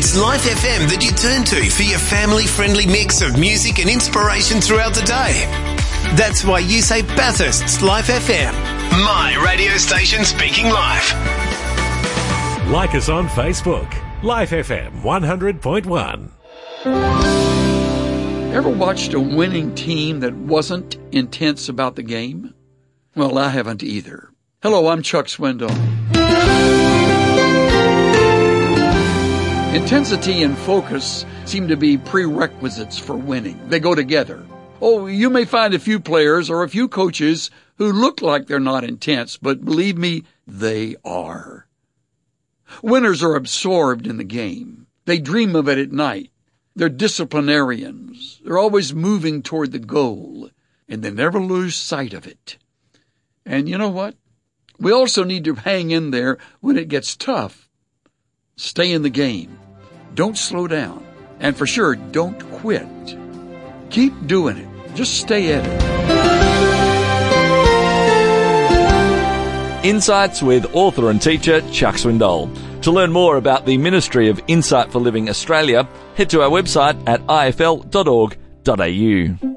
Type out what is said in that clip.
It's Life FM that you turn to for your family-friendly mix of music and inspiration throughout the day. That's why you say Bathurst's Life FM. My radio station speaking life. Like us on Facebook. Life FM 100.1. Ever watched a winning team that wasn't intense about the game? Well, I haven't either. Hello, I'm Chuck Swindoll. Intensity and focus seem to be prerequisites for winning. They go together. Oh, you may find a few players or a few coaches who look like they're not intense, but believe me, they are. Winners are absorbed in the game. They dream of it at night. They're disciplinarians. They're always moving toward the goal, and they never lose sight of it. And you know what? We also need to hang in there when it gets tough. Stay in the game. Don't slow down. And for sure, don't quit. Keep doing it. Just stay at it. Insights with author and teacher Chuck Swindoll. To learn more about the Ministry of Insight for Living Australia, head to our website at ifl.org.au.